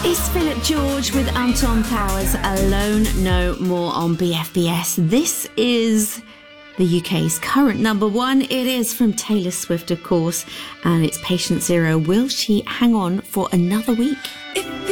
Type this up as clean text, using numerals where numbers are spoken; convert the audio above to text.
It's Philip George with Anton Powers, Alone No More on BFBS. This is the UK's current number one. It is from Taylor Swift, of course, and it's Patient Zero. Will she hang on for another week?